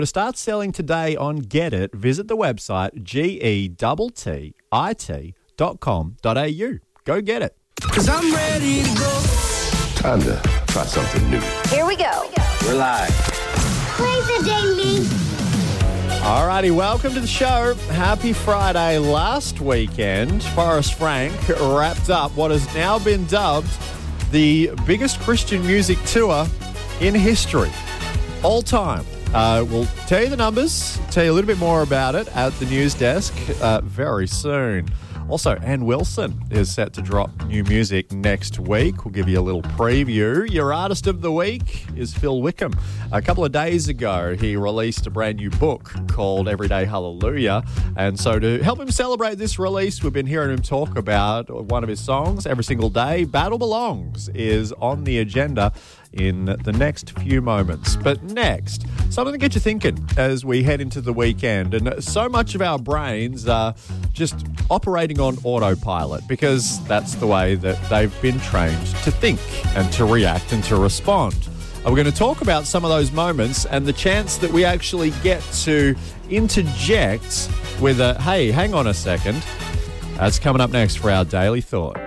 To start selling today on Get It, visit the website gettit.com.au. Go get it. 'Cause I'm ready to go. Time to try something new. Here we go. We're live. Play the ding-ding. Alrighty, welcome to the show. Happy Friday. Last weekend, Forrest Frank wrapped up what has now been dubbed the biggest Christian music tour in history. All time. We'll tell you the numbers, tell you a little bit more about it at the news desk very soon. Also, Ann Wilson is set to drop new music next week. We'll give you a little preview. Your artist of the week is Phil Wickham. A couple of days ago, he released a brand new book called Everyday Hallelujah. And so to help him celebrate this release, we've been hearing him talk about one of his songs every single day. Battle Belongs is on the agenda in the next few moments. But next, something to get you thinking as we head into the weekend. And so much of our brains are just operating on autopilot because that's the way that they've been trained to think and to react and to respond. We're going to talk about some of those moments and the chance that we actually get to interject with a, hey, hang on a second. That's coming up next for our Daily Thought.